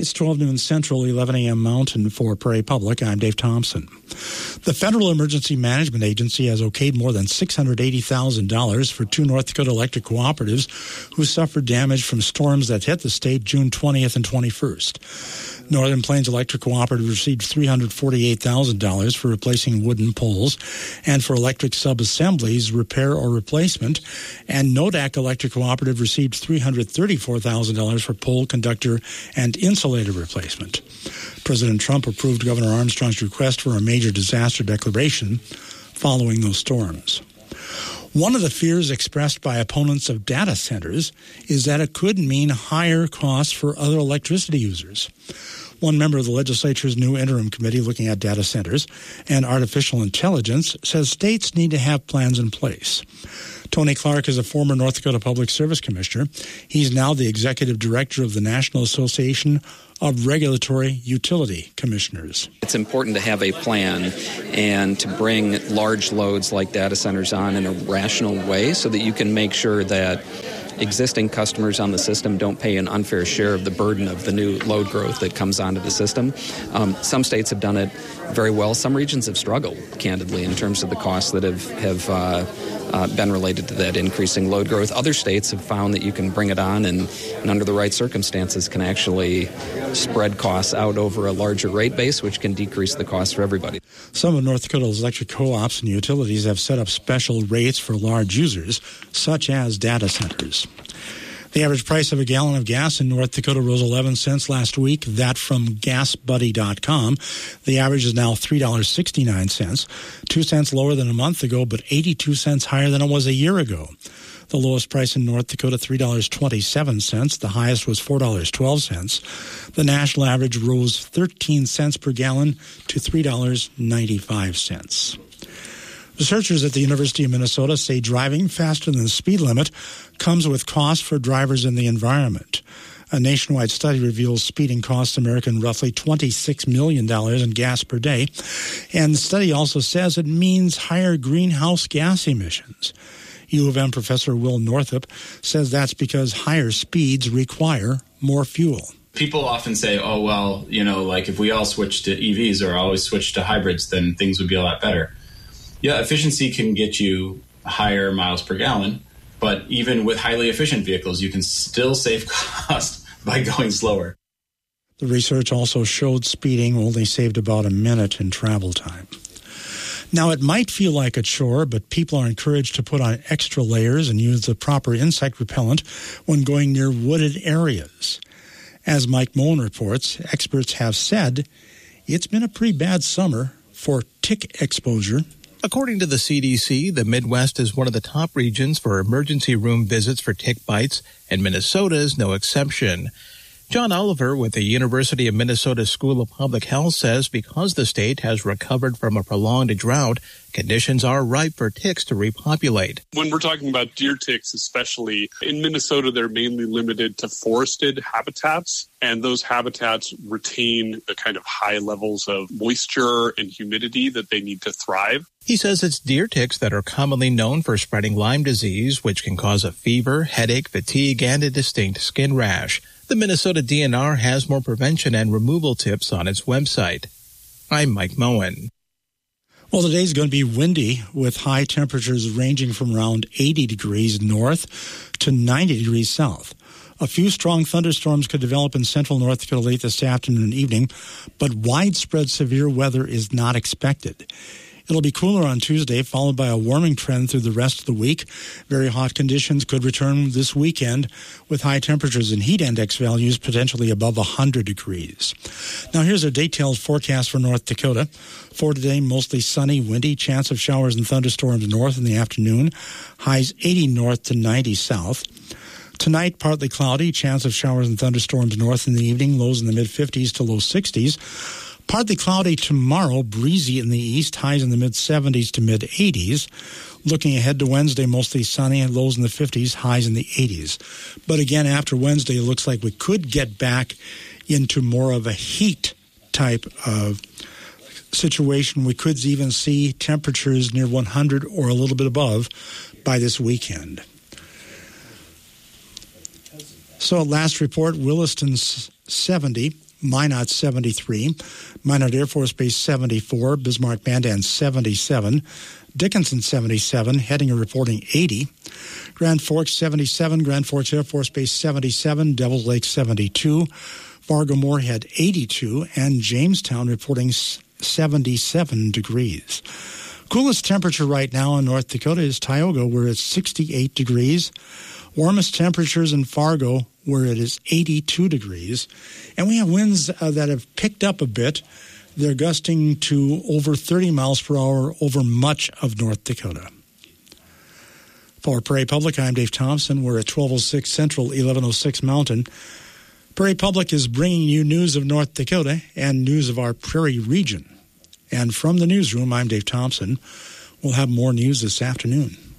It's 12 noon Central, 11 a.m. Mountain for Prairie Public. I'm Dave Thompson. The Federal Emergency Management Agency has okayed more than $680,000 for two North Dakota electric cooperatives who suffered damage from storms that hit the state June 20th and 21st. Northern Plains Electric Cooperative received $348,000 for replacing wooden poles and for electric sub-assemblies, repair or replacement. And Nodak Electric Cooperative received $334,000 for pole, conductor, and insulator replacement. President Trump approved Governor Armstrong's request for a major disaster declaration following those storms. One of the fears expressed by opponents of data centers is that it could mean higher costs for other electricity users. One member of the legislature's new interim committee looking at data centers and artificial intelligence says states need to have plans in place. Tony Clark is a former North Dakota Public Service Commissioner. He's now the executive director of the National Association of Regulatory Utility Commissioners. It's important to have a plan and to bring large loads like data centers on in a rational way so that you can make sure that existing customers on the system don't pay an unfair share of the burden of the new load growth that comes onto the system. Some states have done it very well. Some regions have struggled, candidly, in terms of the costs that have been related to that increasing load growth. Other states have found that you can bring it on and under the right circumstances can actually spread costs out over a larger rate base, which can decrease the cost for everybody. Some of North Dakota's electric co-ops and utilities have set up special rates for large users, such as data centers. The average price of a gallon of gas in North Dakota rose 11 cents last week. That from GasBuddy.com. The average is now $3.69, 2 cents lower than a month ago, but 82 cents higher than it was a year ago. The lowest price in North Dakota, $3.27. The highest was $4.12. The national average rose 13 cents per gallon to $3.95. Researchers at the University of Minnesota say driving faster than the speed limit comes with costs for drivers and the environment. A nationwide study reveals speeding costs Americans roughly $26 million in gas per day. And the study also says it means higher greenhouse gas emissions. U of M professor Will Northup says that's because higher speeds require more fuel. People often say, oh, well, like if we all switch to EVs or always switch to hybrids, then things would be a lot better. Yeah, efficiency can get you higher miles per gallon, but even with highly efficient vehicles, you can still save cost by going slower. The research also showed speeding only saved about a minute in travel time. Now, it might feel like a chore, but people are encouraged to put on extra layers and use the proper insect repellent when going near wooded areas. As Mike Moen reports, experts have said it's been a pretty bad summer for tick exposure. According to the CDC, the Midwest is one of the top regions for emergency room visits for tick bites, and Minnesota is no exception. John Oliver with the University of Minnesota School of Public Health says because the state has recovered from a prolonged drought, conditions are ripe for ticks to repopulate. When we're talking about deer ticks, especially in Minnesota, they're mainly limited to forested habitats, and those habitats retain the kind of high levels of moisture and humidity that they need to thrive. He says it's deer ticks that are commonly known for spreading Lyme disease, which can cause a fever, headache, fatigue, and a distinct skin rash. The Minnesota DNR has more prevention and removal tips on its website. I'm Mike Moen. Well, today's going to be windy with high temperatures ranging from around 80 degrees north to 90 degrees south. A few strong thunderstorms could develop in central North Dakota late this afternoon and evening, but widespread severe weather is not expected. It'll be cooler on Tuesday, followed by a warming trend through the rest of the week. Very hot conditions could return this weekend with high temperatures and heat index values potentially above 100 degrees. Now here's a detailed forecast for North Dakota. For today, mostly sunny, windy, chance of showers and thunderstorms north in the afternoon. Highs 80 north to 90 south. Tonight, partly cloudy, chance of showers and thunderstorms north in the evening, lows in the mid-50s to low 60s. Partly cloudy tomorrow, breezy in the east, highs in the mid-70s to mid-80s. Looking ahead to Wednesday, mostly sunny, lows in the 50s, highs in the 80s. But again, after Wednesday, it looks like we could get back into more of a heat type of situation. We could even see temperatures near 100 or a little bit above by this weekend. So last report, Williston's 70. Minot 73, Minot Air Force Base 74, Bismarck-Mandan 77, Dickinson 77, Hettinger reporting 80, Grand Forks 77, Grand Forks Air Force Base 77, Devils Lake 72, Fargo-Moorhead 82, and Jamestown reporting 77 degrees. Coolest temperature right now in North Dakota is Tioga, where it's 68 degrees. Warmest temperatures in Fargo, where it is 82 degrees. And we have winds that have picked up a bit. They're gusting to over 30 miles per hour over much of North Dakota. For Prairie Public, I'm Dave Thompson. We're at 1206 Central, 1106 Mountain. Prairie Public is bringing you news of North Dakota and news of our Prairie region. And from the newsroom, I'm Dave Thompson. We'll have more news this afternoon.